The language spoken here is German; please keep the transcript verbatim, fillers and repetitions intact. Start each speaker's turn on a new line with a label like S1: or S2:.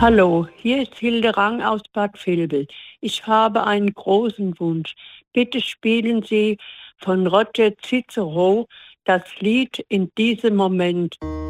S1: Hallo, hier ist Hilde Rang aus Bad Vilbel. Ich habe einen großen Wunsch. Bitte spielen Sie von Roger Cicero das Lied In diesem Moment.